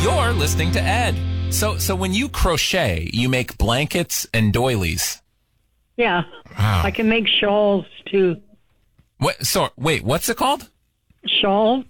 You're listening to Ed. So when you crochet, you make blankets and doilies. Yeah. Wow. I can make shawls too. Wait, what's it called? Shawl?